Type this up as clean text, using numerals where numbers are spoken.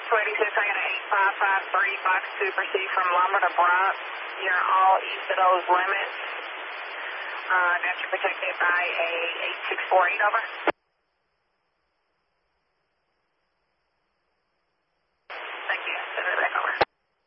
286, I got an 8553, box 2, proceed from Lumber to Brock. You're all east of those limits. Got you protected by a 8648, over.